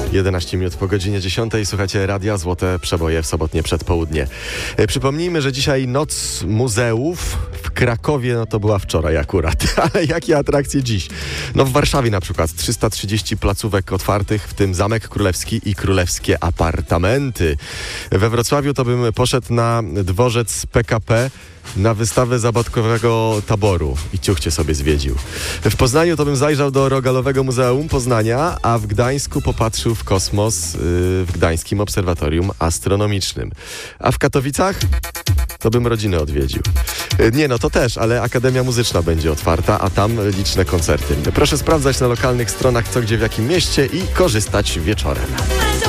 11 minut po godzinie 10. Słuchacie Radia Złote Przeboje w sobotnie przedpołudnie. Przypomnijmy, że dzisiaj Noc Muzeów w Krakowie, no to była wczoraj akurat. Ale jakie atrakcje dziś? No w Warszawie na przykład 330 placówek otwartych, w tym Zamek Królewski i Królewskie Apartamenty. We Wrocławiu to bym poszedł na dworzec PKP, na wystawę zabawkowego taboru i ciuchcie sobie zwiedził. W Poznaniu to bym zajrzał do Rogalowego Muzeum Poznania, a w Gdańsku popatrzył w kosmos w Gdańskim Obserwatorium Astronomicznym. A w Katowicach to bym rodzinę odwiedził. Nie, no to też, ale Akademia Muzyczna będzie otwarta, a tam liczne koncerty. Proszę sprawdzać na lokalnych stronach co, gdzie, w jakim mieście i korzystać wieczorem.